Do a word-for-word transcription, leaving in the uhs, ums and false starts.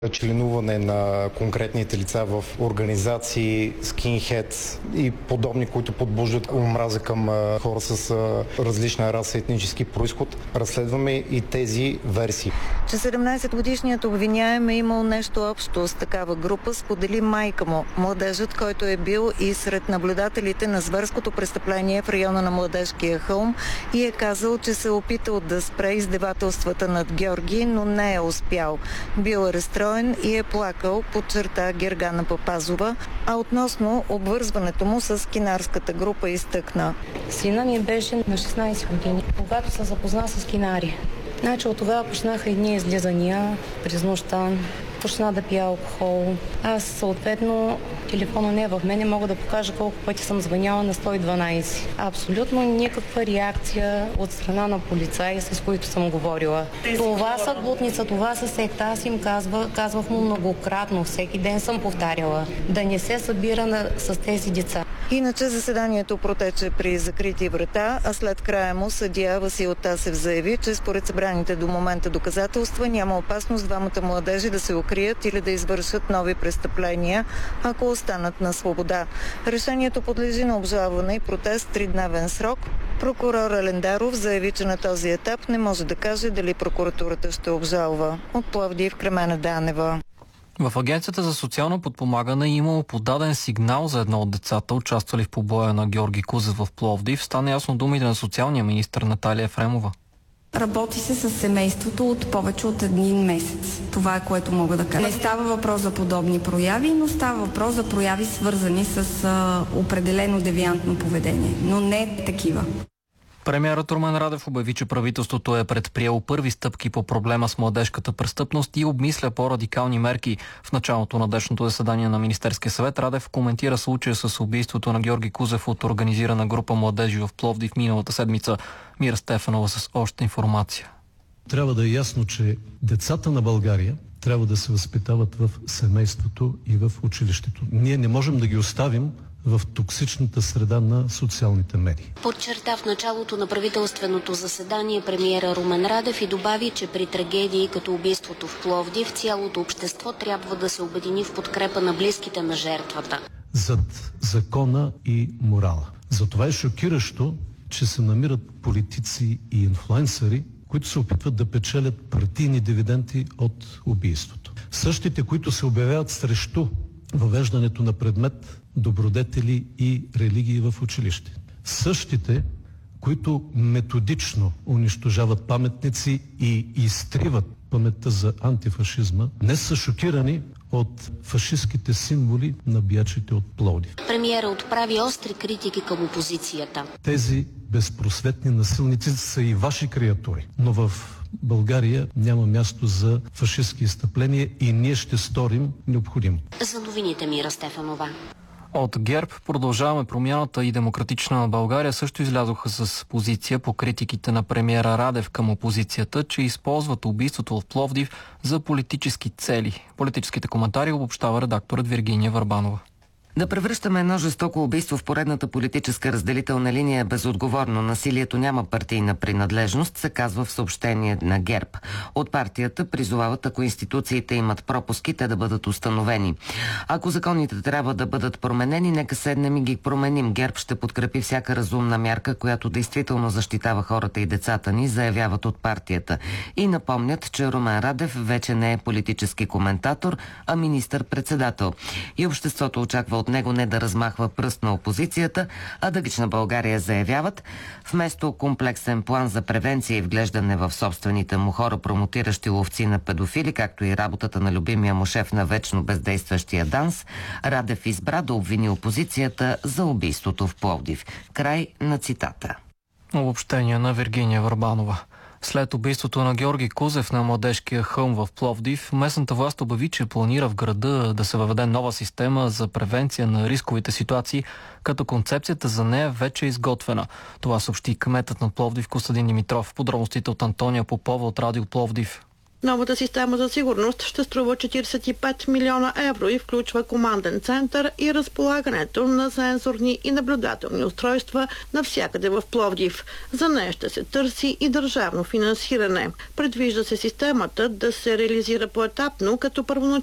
членуване на конкретните лица в организации, скинхедс и подобни, които подбуждат омраза към хора с различна раса и етнически произход. Разследваме и тези версии. Че седемнайсетгодишният обвиняем е имал нещо общо с такава група, сподели майка му, младежът, който е бил и сред наблюдателите на зверското престъпление в района на Младежкия хълм и е казал, че се е опитал да спре издевателствата над Георги, но не е успял. Бил е разстроен и е плакал, подчерта Гергана Папазова, а относно обвързването му с кинарската група изтъкна. Сина ми беше на шестнайсет години, когато се запозна с кинари. Значи от тогава почнаха едни излизания през нощта, почна да пия алкохол. Аз съответно телефона не е в мене, мога да покажа колко пъти съм звъняла на сто и дванайсет. Абсолютно никаква реакция от страна на полицаи, с които съм говорила. Това са глутница, това са секта. Аз им казва, казвах му многократно, всеки ден съм повтаряла, да не се събира на, с тези деца. Иначе заседанието протече при закрити врата, а след края му съдия Васил Тасев заяви, че според събраните до момента доказателства няма опасност двамата младежи да се укрият или да извършат нови престъпления, ако останат на свобода. Решението подлежи на обжалване и протест тридневен срок. Прокурор Алендаров заяви, че на този етап не може да каже дали прокуратурата ще обжалва. От Пловдив, Кремена Данева. В Агенцията за социално подпомагане е имало подаден сигнал за едно от децата, участвали в побоя на Георги Кузев в Пловдив. Стана ясно думите на социалния министър Наталия Ефремова. Работи се с семейството от повече от един месец. Това е, което мога да кажа. Не става въпрос за подобни прояви, но става въпрос за прояви, свързани с а, определено девиантно поведение, но не такива. Премиерът Румен Радев обяви, че правителството е предприело първи стъпки по проблема с младежката престъпност и обмисля по-радикални мерки. В началото на днешното заседание на Министерския съвет Радев коментира случая с убийството на Георги Кузев от организирана група младежи в Пловдив миналата седмица. Мира Стефанова с още информация. Трябва да е ясно, че децата на България трябва да се възпитават в семейството и в училището. Ние не можем да ги оставим в токсичната среда на социалните медии. Подчерта в началото на правителственото заседание премиера Румен Радев и добави, че при трагедии като убийството в Пловдив цялото общество трябва да се обедини в подкрепа на близките на жертвата. Зад закона и морала. Затова е шокиращо, че се намират политици и инфлуенсъри, които се опитват да печелят партийни дивиденти от убийството. Същите, които се обявяват срещу въвеждането на предмет добродетели и религии в училище. Същите, които методично унищожават паметници и изтриват паметта за антифашизма, днес са шокирани от фашистските символи на биячите от Пловдив. Премиера отправи остри критики към опозицията. Тези безпросветни насилници са и ваши креатури, но в България няма място за фашистски изстъпления и ние ще сторим необходимо. За новините Мира Стефанова. От ГЕРБ Продължаваме промяната и Демократична България също излязоха с позиция по критиките на премиера Радев към опозицията, че използват убийството в Пловдив за политически цели. Политическите коментари обобщава редакторът Виргиния Върбанова. Да превръщаме едно жестоко убийство в поредната политическа разделителна линия е безотговорно. Насилието няма партийна принадлежност, се казва в съобщение на ГЕРБ. От партията призовават, ако институциите имат пропуски, те да бъдат установени. Ако законите трябва да бъдат променени, нека седнем и ги променим. ГЕРБ ще подкрепи всяка разумна мярка, която действително защитава хората и децата ни, заявяват от партията. И напомнят, че Румен Радев вече не е политически коментатор, а министър-председател. И обществото очаква от него не да размахва пръст на опозицията, а Дъгична България заявяват, вместо комплексен план за превенция и вглеждане в собствените му хора, промотиращи ловци на педофили, както и работата на любимия му шеф на вечно бездействащия ДАНС, Радев избра да обвини опозицията за убийството в Пловдив. Край на цитата. Обобщение на Виргиния Върбанова. След убийството на Георги Кузев на Младежкия хълм в Пловдив, местната власт обяви, че планира в града да се въведе нова система за превенция на рисковите ситуации, като концепцията за нея вече е изготвена. Това съобщи кметът на Пловдив Костадин Димитров. Подробностите от Антония Попова от Радио Пловдив. Новата система за сигурност ще струва четиридесет и пет милиона евро и включва команден център и разполагането на сензорни и наблюдателни устройства навсякъде в Пловдив. За нея ще се търси и държавно финансиране. Предвижда се системата да се реализира поетапно, като първоначално